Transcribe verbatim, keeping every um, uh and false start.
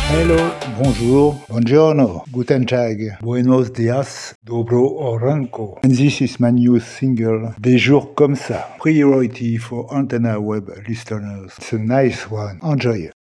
Hello, bonjour, buongiorno, guten Tag, buenos dias, dobro oranko. And this is my new single, Des jours comme ça. Priority for Antenna Web listeners. It's a nice one. Enjoy.